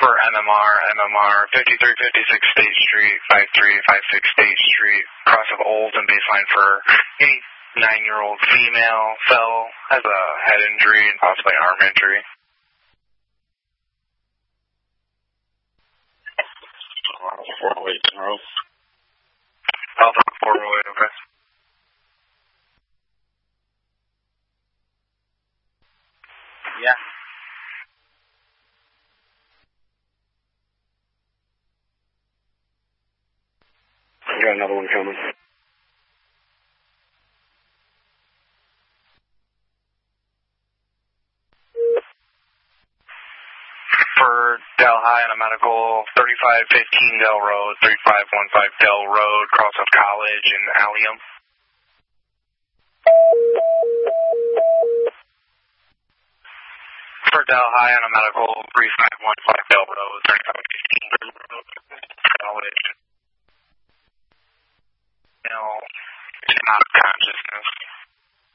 For MMR, 5356 State Street, 5356 State Street, cross of Olds and baseline for a 9-year-old female, fell, has a head injury and possibly arm injury. Alpha 408 tomorrow. Alpha 408, okay. Yeah. I got another one coming. For Del High on a medical, 3515 Del Road, 3515 Del Road, cross of College and Allium. For Del High on a medical, 3515 Del Road, 3515 Del Road, College. Male is out of consciousness.